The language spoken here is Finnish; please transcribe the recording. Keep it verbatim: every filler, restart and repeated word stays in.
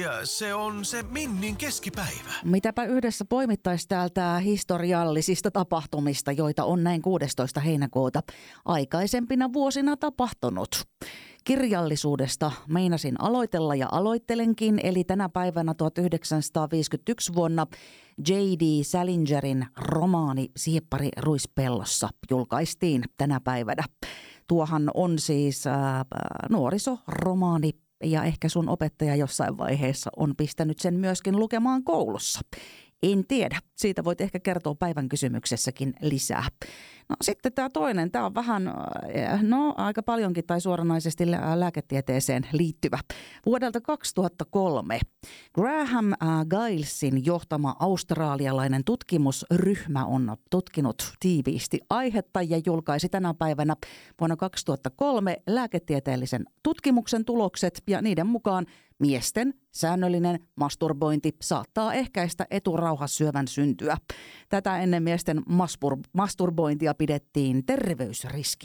Ja se on se Minnin keskipäivä. Mitäpä yhdessä poimittaisi täältä historiallisista tapahtumista, joita on näin kuudestoista heinäkuuta aikaisempina vuosina tapahtunut. Kirjallisuudesta meinasin aloitella ja aloittelenkin, eli tänä päivänä tuhatyhdeksänsataaviisikymmentäyksi vuonna J D Salingerin romaani Sieppari ruispellossa julkaistiin tänä päivänä. Tuohan on siis ää, nuorisoromaani ja ehkä sun opettaja jossain vaiheessa on pistänyt sen myöskin lukemaan koulussa. En tiedä. Siitä voit ehkä kertoa päivän kysymyksessäkin lisää. No sitten tämä toinen, tämä on vähän, no aika paljonkin tai suoranaisesti lääketieteeseen liittyvä. Vuodelta kaksituhattakolme Graham Gilesin johtama australialainen tutkimusryhmä on tutkinut tiiviisti aihetta ja julkaisi tänä päivänä vuonna kaksituhattakolme lääketieteellisen tutkimuksen tulokset ja niiden mukaan miesten säännöllinen masturbointi saattaa ehkäistä eturauhassyövän syntyä. Tätä ennen miesten maspur- masturbointia pidettiin terveysriski.